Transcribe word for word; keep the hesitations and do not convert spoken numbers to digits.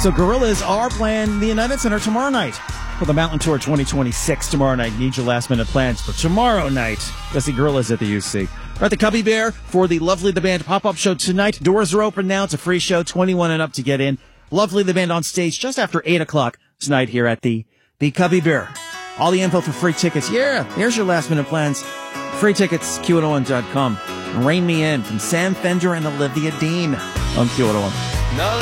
So Gorillaz are playing the United Center tomorrow night for the Mountain Tour twenty twenty-six. Tomorrow night, need your last minute plans for tomorrow night. Go see Gorillaz at the U C. We're at the Cubby Bear for the Lovely the Band pop-up show tonight. Doors are open now. It's a free show, twenty-one and up to get in. Lovely the Band on stage just after eight o'clock tonight here at the, the Cubby Bear. All the info for free tickets. Yeah, here's your last minute plans. Free tickets, Q one oh one dot com. Rain Me In from Sam Fender and Olivia Dean on Q one oh one. Now